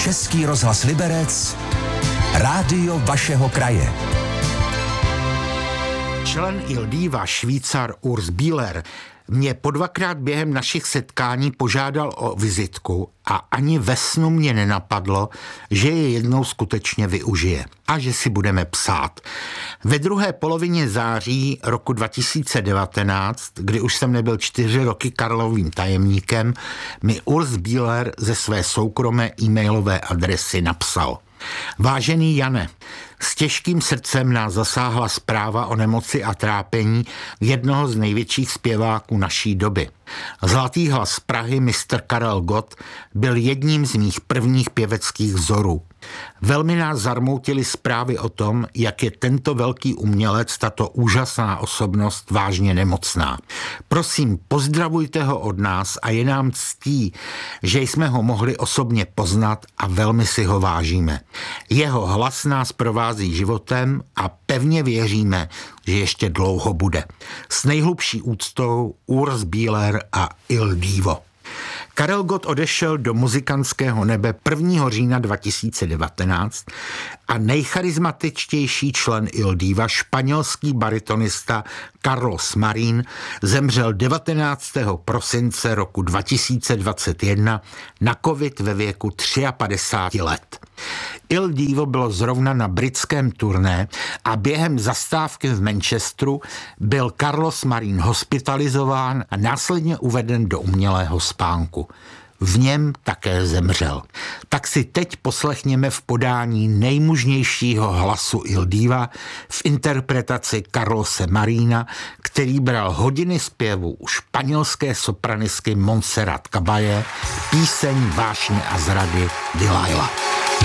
Český rozhlas Liberec, rádio vašeho kraje. Člen Il Diva, Švýcar Urs Bieler, mě po dvakrát během našich setkání požádal o vizitku a ani ve snu mě nenapadlo, že je jednou skutečně využije a že si budeme psát. Ve druhé polovině září roku 2019, kdy už jsem nebyl 4 roky Karlovým tajemníkem, mi Urs Bieler ze své soukromé e-mailové adresy napsal: Vážený Jane, s těžkým srdcem nás zasáhla zpráva o nemoci a trápení jednoho z největších zpěváků naší doby. Zlatý hlas Prahy Mr. Karel Gott byl jedním z mých prvních pěveckých vzorů. Velmi nás zarmoutily zprávy o tom, jak je tento velký umělec, tato úžasná osobnost vážně nemocná. Prosím, pozdravujte ho od nás a je nám ctí, že jsme ho mohli osobně poznat a velmi si ho vážíme. Jeho hlas nás provází životem a pevně věříme, že ještě dlouho bude. S nejhlubší úctou Urs Bieler a Il Divo. Karel Gott odešel do muzikantského nebe 1. října 2019 a nejcharizmatičtější člen Il Diva, španělský baritonista Carlos Marín, zemřel 19. prosince roku 2021 na covid ve věku 53 let. Il Divo bylo zrovna na britském turné a během zastávky v Manchesteru byl Carlos Marín hospitalizován a následně uveden do umělého spánku. V něm také zemřel. Tak si teď poslechněme v podání nejmužnějšího hlasu Il Diva v interpretaci Carlose Marína, který bral hodiny zpěvu u španělské sopranistky Montserrat Caballé, píseň Vášně a zrady Delilah.